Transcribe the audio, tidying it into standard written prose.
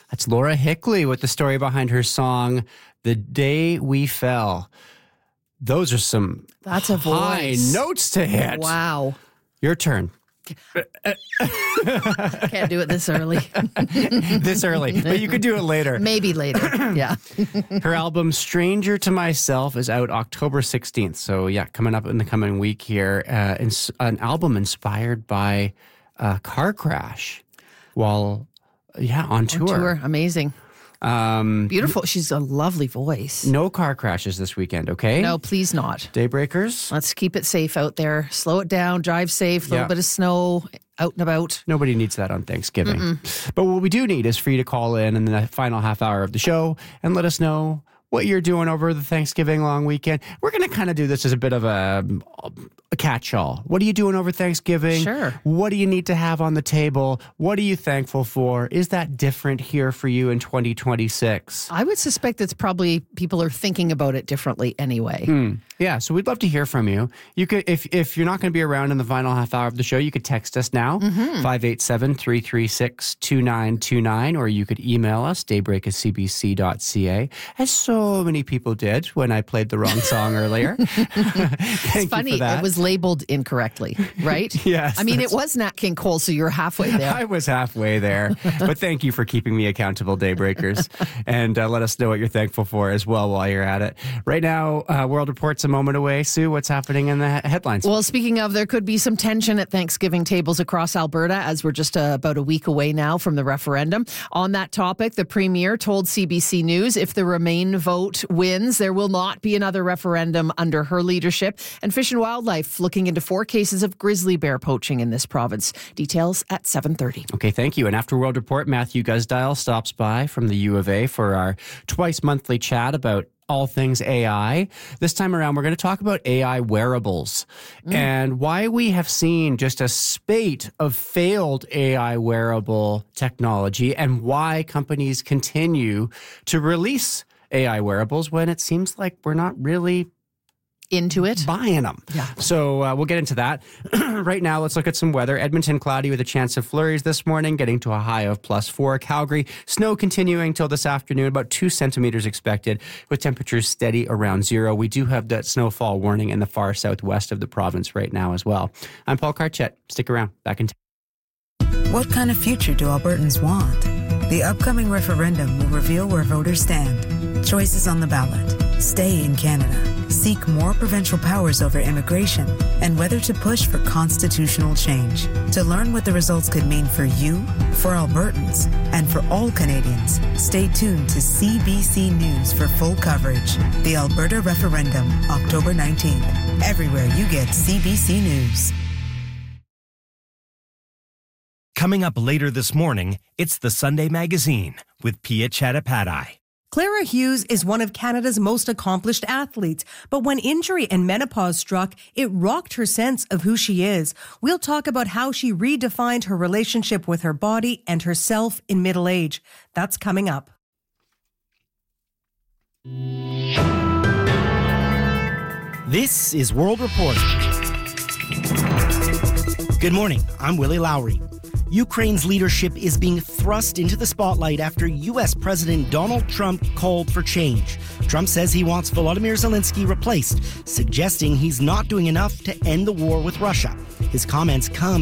That's Laura Hickley with the story behind her song, The Day We Fell. Those are some That's a high voice. notes to hit. Wow. Your turn. Can't do it this early. This early, but you could do it later. Maybe later. Yeah. Her album Stranger to Myself is out October 16th. So yeah, coming up in the coming week here. An album inspired by a car crash while, on tour. Amazing. Beautiful. She's a lovely voice. No car crashes this weekend, okay? No, please not. Daybreakers? Let's keep it safe out there. Slow it down, drive safe, a little bit of snow, out and about. Nobody needs that on Thanksgiving. But what we do need is for you to call in the final half hour of the show and let us know what you're doing over the Thanksgiving long weekend. We're going to kind of do this as a bit of a catch-all. What are you doing over Thanksgiving? Sure. What do you need to have on the table? What are you thankful for? Is that different here for you in 2026? I would suspect it's probably people are thinking about it differently anyway. Yeah, so we'd love to hear from you. You could, if you're not going to be around in the final half hour of the show, you could text us now, 587-336-2929, or you could email us, daybreak@cbc.ca, as so many people did when I played the wrong song earlier. It's funny, it was labeled incorrectly, right? Yes. I mean, it was Nat King Cole, so you're halfway there. I was halfway there. But thank you for keeping me accountable, Daybreakers. And let us know what you're thankful for as well while you're at it. Right now, World Report's a moment away. Sue, what's happening in the headlines? Well, speaking of, there could be some tension at Thanksgiving tables across Alberta as we're just about a week away now from the referendum. On that topic, the Premier told CBC News if the Remain vote wins, there will not be another referendum under her leadership. And Fish and Wildlife looking into 4 cases of grizzly bear poaching in this province. Details at 7:30. Okay, thank you. And after World Report, Matthew Gusdile stops by from the U of A for our twice monthly chat about all things AI. This time around, we're going to talk about AI wearables and why we have seen just a spate of failed AI wearable technology and why companies continue to release AI wearables when it seems like we're not really into it, buying them. Yeah. So we'll get into that. Right now, let's look at some weather. Edmonton, cloudy with a chance of flurries this morning, getting to a high of +4. Calgary, snow continuing till this afternoon, about 2 centimeters expected, with temperatures steady around 0. We do have that snowfall warning in the far southwest of the province right now as well. I'm Paul Karchet. Stick around. Back in What kind of future do Albertans want? The upcoming referendum will reveal where voters stand. Choices on the ballot. Stay in Canada. Seek more provincial powers over immigration, and whether to push for constitutional change. To learn what the results could mean for you, for Albertans, and for all Canadians, stay tuned to CBC News for full coverage. The Alberta Referendum, October 19th. Everywhere you get CBC News. Coming up later this morning, it's the Sunday Magazine with Pia Chattopadhyay. Clara Hughes is one of Canada's most accomplished athletes, but when injury and menopause struck, it rocked her sense of who she is. We'll talk about how she redefined her relationship with her body and herself in middle age. That's coming up. This is World Report. Good morning, I'm Willie Lowry. Ukraine's leadership is being thrust into the spotlight after U.S. President Donald Trump called for change. Trump says he wants Volodymyr Zelensky replaced, suggesting he's not doing enough to end the war with Russia. His comments come